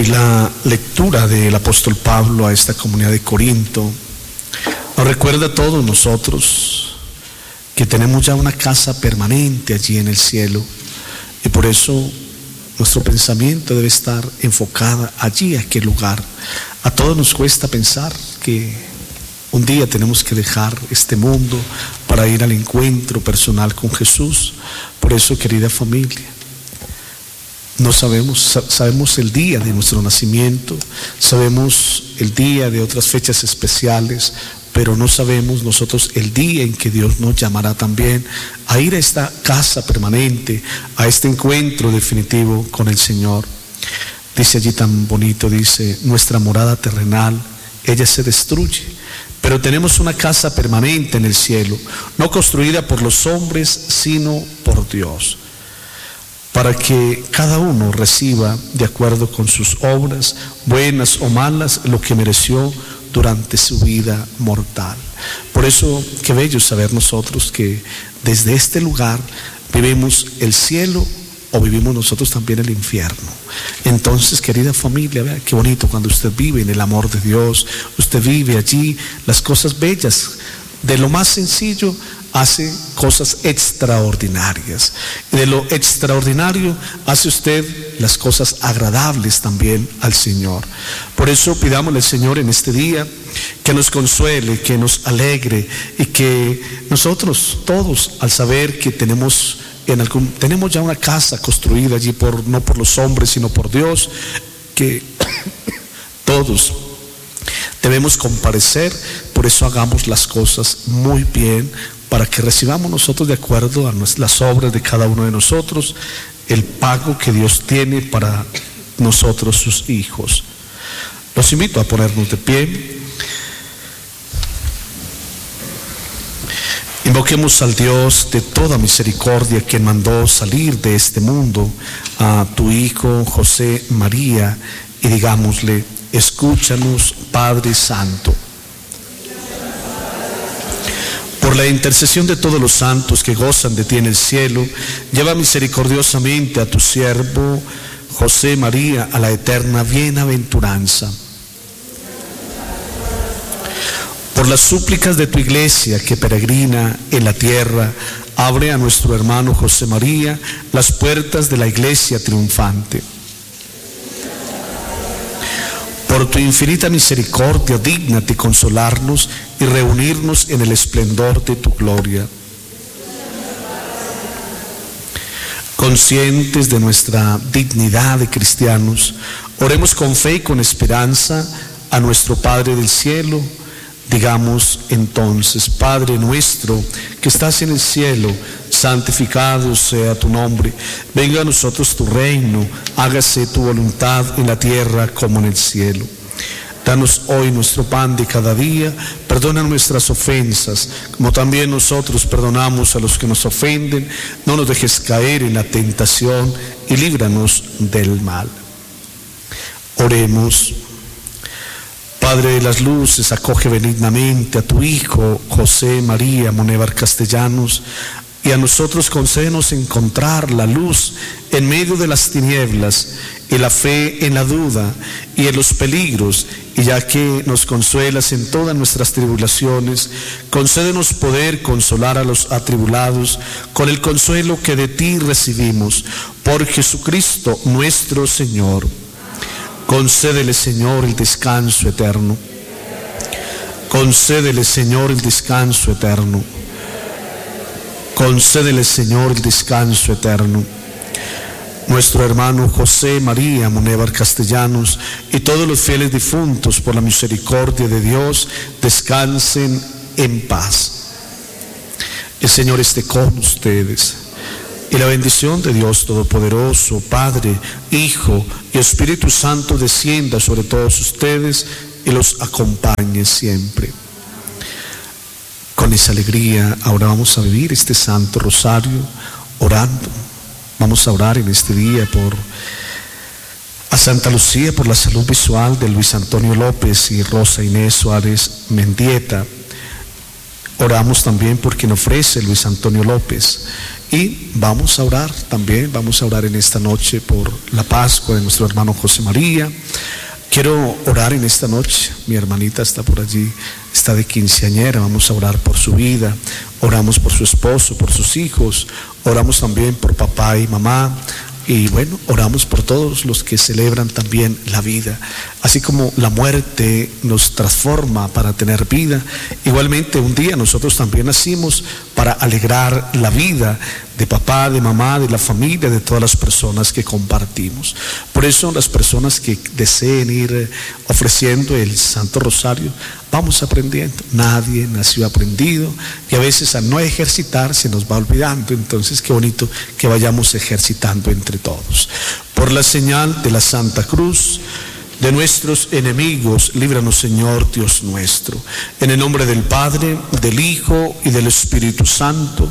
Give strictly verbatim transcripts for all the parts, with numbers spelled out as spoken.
Hoy la lectura del apóstol Pablo a esta comunidad de Corinto nos recuerda a todos nosotros que tenemos ya una casa permanente allí en el cielo, y por eso nuestro pensamiento debe estar enfocado allí, a aquel lugar. A todos nos cuesta pensar que un día tenemos que dejar este mundo para ir al encuentro personal con Jesús. Por eso, querida familia, no sabemos, sabemos el día de nuestro nacimiento, sabemos el día de otras fechas especiales, pero no sabemos nosotros el día en que Dios nos llamará también a ir a esta casa permanente, a este encuentro definitivo con el Señor. Dice allí tan bonito, dice: nuestra morada terrenal, ella se destruye, pero tenemos una casa permanente en el cielo, no construida por los hombres, sino por Dios, para que cada uno reciba de acuerdo con sus obras, buenas o malas, lo que mereció durante su vida mortal. Por eso, qué bello saber nosotros que desde este lugar vivimos el cielo o vivimos nosotros también el infierno. Entonces, querida familia, vea qué bonito cuando usted vive en el amor de Dios, usted vive allí las cosas bellas. De lo más sencillo hace cosas extraordinarias, y de lo extraordinario hace usted las cosas agradables también al Señor. Por eso pidámosle al Señor en este día que nos consuele, que nos alegre, y que nosotros todos, al saber que tenemos en algún, tenemos ya una casa construida allí por, no por los hombres sino por Dios, que todos debemos comparecer. Por eso hagamos las cosas muy bien, para que recibamos nosotros, de acuerdo a las obras de cada uno de nosotros, el pago que Dios tiene para nosotros, sus hijos. Los invito a ponernos de pie. Invoquemos al Dios de toda misericordia, que mandó salir de este mundo a tu Hijo José María, y digámosle: escúchanos, Padre Santo. Por la intercesión de todos los santos que gozan de ti en el cielo, lleva misericordiosamente a tu siervo José María a la eterna bienaventuranza. Por las súplicas de tu iglesia que peregrina en la tierra, abre a nuestro hermano José María las puertas de la iglesia triunfante. Por tu infinita misericordia, dígnate consolarnos y reunirnos en el esplendor de tu gloria. Conscientes de nuestra dignidad de cristianos, oremos con fe y con esperanza a nuestro Padre del cielo. Digamos entonces: Padre nuestro que estás en el cielo, santificado sea tu nombre. Venga a nosotros tu reino, hágase tu voluntad en la tierra como en el cielo. Danos hoy nuestro pan de cada día, perdona nuestras ofensas, como también nosotros perdonamos a los que nos ofenden. No nos dejes caer en la tentación y líbranos del mal. Oremos. Padre de las luces, acoge benignamente a tu Hijo José María Monévar Castellanos, y a nosotros concédenos encontrar la luz en medio de las tinieblas, y la fe en la duda y en los peligros, y ya que nos consuelas en todas nuestras tribulaciones, concédenos poder consolar a los atribulados con el consuelo que de ti recibimos, por Jesucristo nuestro Señor. Concédele, Señor, el descanso eterno. Concédele, Señor, el descanso eterno. Concédele, Señor, el descanso eterno. Nuestro hermano José María Monévar Castellanos y todos los fieles difuntos, por la misericordia de Dios, descansen en paz. El Señor esté con ustedes. Y la bendición de Dios Todopoderoso, Padre, Hijo y Espíritu Santo, descienda sobre todos ustedes y los acompañe siempre. Con esa alegría, ahora vamos a vivir este Santo Rosario orando. Vamos a orar en este día por a Santa Lucía, por la salud visual de Luis Antonio López y Rosa Inés Suárez Mendieta. Oramos también por quien ofrece Luis Antonio López, Y vamos a orar también, vamos a orar en esta noche por la Pascua de nuestro hermano José María. Quiero orar en esta noche, mi hermanita está por allí, está de quinceañera, vamos a orar por su vida, oramos por su esposo, por sus hijos, oramos también por papá y mamá, y bueno, oramos por todos los que celebran también la vida. Así como la muerte nos transforma para tener vida, igualmente un día nosotros también nacimos para alegrar la vida de papá, de mamá, de la familia, de todas las personas que compartimos. Por eso las personas que deseen ir ofreciendo el Santo Rosario, vamos aprendiendo. Nadie nació aprendido y a veces al no ejercitar se nos va olvidando. Entonces qué bonito que vayamos ejercitando entre todos. Por la señal de la Santa Cruz de nuestros enemigos, líbranos, Señor Dios nuestro. En el nombre del Padre, del Hijo y del Espíritu Santo.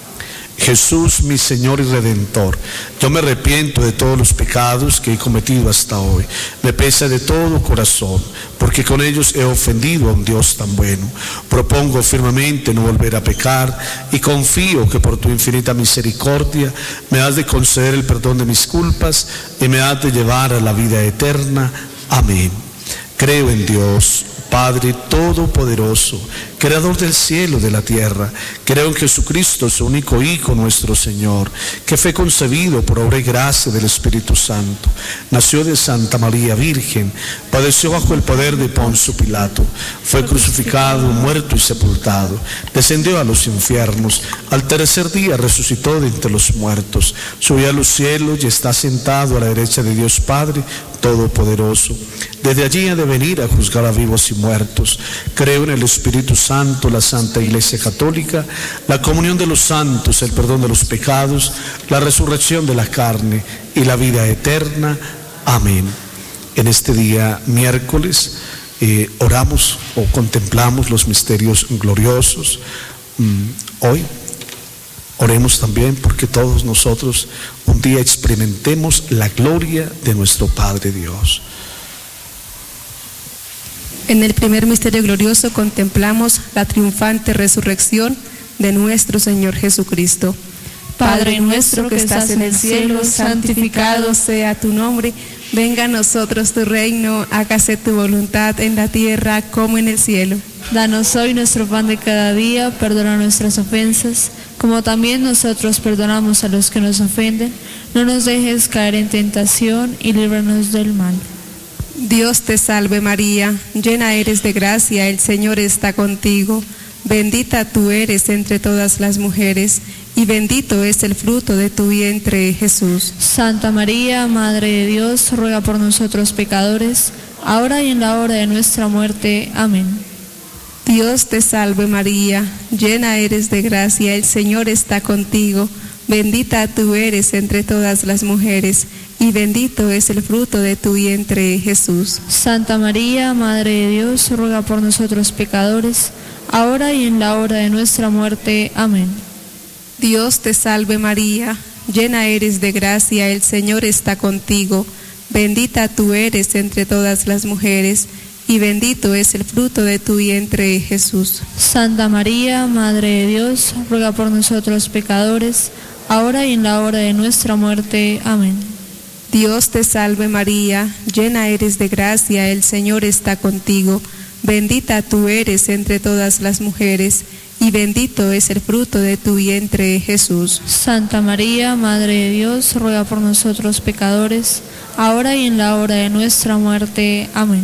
Jesús, mi Señor y Redentor, yo me arrepiento de todos los pecados que he cometido hasta hoy. Me pesa de todo corazón, porque con ellos he ofendido a un Dios tan bueno. Propongo firmemente no volver a pecar y confío que por tu infinita misericordia me has de conceder el perdón de mis culpas y me has de llevar a la vida eterna. Amén. Creo en Dios, Padre Todopoderoso, Creador del cielo y de la tierra. Creo en Jesucristo, su único Hijo, nuestro Señor, que fue concebido por obra y gracia del Espíritu Santo. Nació de Santa María Virgen, padeció bajo el poder de Poncio Pilato, fue crucificado, muerto y sepultado, descendió a los infiernos, al tercer día resucitó de entre los muertos, subió a los cielos y está sentado a la derecha de Dios Padre Todopoderoso. Desde allí ha de venir a juzgar a vivos y muertos. Creo en el Espíritu Santo, la Santa Iglesia Católica, la comunión de los santos, el perdón de los pecados, la resurrección de la carne y la vida eterna. Amén. En este día miércoles eh, oramos o contemplamos los misterios gloriosos. Mm, hoy oremos también porque todos nosotros un día experimentemos la gloria de nuestro Padre Dios. En el primer misterio glorioso contemplamos la triunfante resurrección de nuestro Señor Jesucristo. Padre nuestro que estás en el cielo, santificado sea tu nombre. Venga a nosotros tu reino, hágase tu voluntad en la tierra como en el cielo. Danos hoy nuestro pan de cada día, perdona nuestras ofensas, como también nosotros perdonamos a los que nos ofenden. No nos dejes caer en tentación y líbranos del mal. Dios te salve María, llena eres de gracia, el Señor está contigo. Bendita tú eres entre todas las mujeres, y bendito es el fruto de tu vientre, Jesús. Santa María, Madre de Dios, ruega por nosotros pecadores, ahora y en la hora de nuestra muerte. Amén. Dios te salve María, llena eres de gracia, el Señor está contigo. Bendita tú eres entre todas las mujeres, y bendito es el fruto de tu vientre, Jesús. Santa María, Madre de Dios, ruega por nosotros pecadores, ahora y en la hora de nuestra muerte. Amén. Dios te salve María, llena eres de gracia, el Señor está contigo. Bendita tú eres entre todas las mujeres, y bendito es el fruto de tu vientre, Jesús. Santa María, Madre de Dios, ruega por nosotros pecadores, ahora y en la hora de nuestra muerte. Amén. Dios te salve María, llena eres de gracia, el Señor está contigo. Bendita tú eres entre todas las mujeres, y bendito es el fruto de tu vientre, Jesús. Santa María, Madre de Dios, ruega por nosotros pecadores, ahora y en la hora de nuestra muerte. Amén.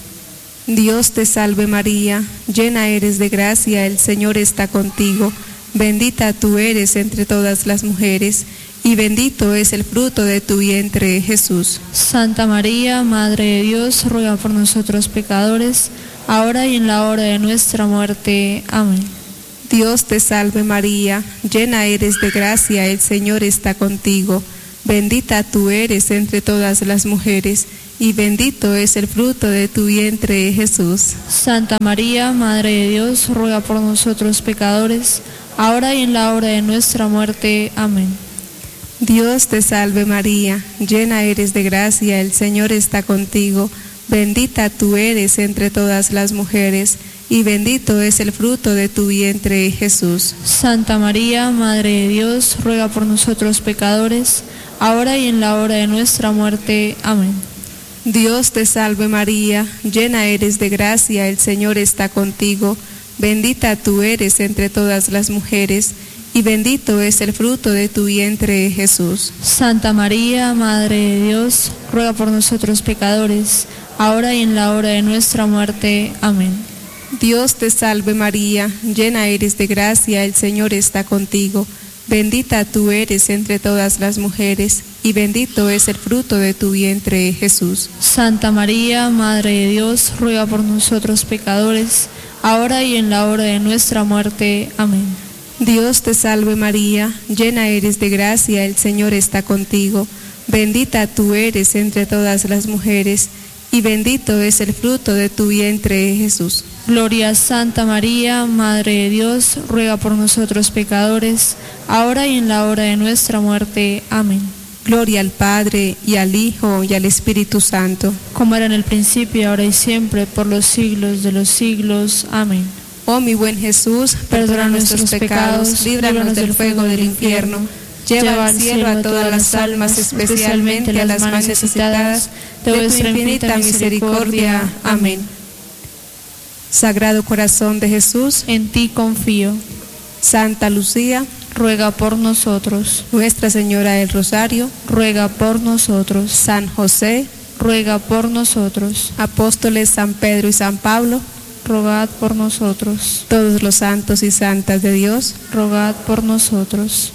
Dios te salve María, llena eres de gracia, el Señor está contigo. Bendita tú eres entre todas las mujeres, y bendito es el fruto de tu vientre, Jesús. Santa María, Madre de Dios, ruega por nosotros pecadores, ahora y en la hora de nuestra muerte. Amén. Dios te salve María, llena eres de gracia, el Señor está contigo. Bendita tú eres entre todas las mujeres, y bendito es el fruto de tu vientre, Jesús. Santa María, Madre de Dios, ruega por nosotros pecadores, ahora y en la hora de nuestra muerte. Amén. Dios te salve María, llena eres de gracia, el Señor está contigo. Bendita tú eres entre todas las mujeres, y bendito es el fruto de tu vientre, Jesús. Santa María, Madre de Dios, ruega por nosotros pecadores, ahora y en la hora de nuestra muerte. Amén. Dios te salve María, llena eres de gracia, el Señor está contigo, bendita tú eres entre todas las mujeres, y bendito es el fruto de tu vientre, Jesús. Santa María, Madre de Dios, ruega por nosotros pecadores, ahora y en la hora de nuestra muerte. Amén. Dios te salve María, llena eres de gracia, el Señor está contigo, bendita tú eres entre todas las mujeres, y bendito es el fruto de tu vientre, Jesús. Santa María, Madre de Dios, ruega por nosotros pecadores, ahora y en la hora de nuestra muerte. Amén. Dios te salve María, llena eres de gracia, el Señor está contigo, bendita tú eres entre todas las mujeres, y bendito es el fruto de tu vientre, Jesús. Gloria a Santa María, Madre de Dios, ruega por nosotros pecadores, ahora y en la hora de nuestra muerte. Amén. Gloria al Padre, y al Hijo, y al Espíritu Santo. Como era en el principio, ahora y siempre, por los siglos de los siglos. Amén. Oh mi buen Jesús, perdona nuestros pecados, líbranos del fuego del infierno, lleva al cielo a todas las almas, especialmente a las más necesitadas de vuestra infinita misericordia. Amén. Sagrado Corazón de Jesús, en ti confío. Santa Lucía, ruega por nosotros. Nuestra Señora del Rosario, ruega por nosotros. San José, ruega por nosotros. Apóstoles San Pedro y San Pablo, rogad por nosotros. Todos los santos y santas de Dios, rogad por nosotros.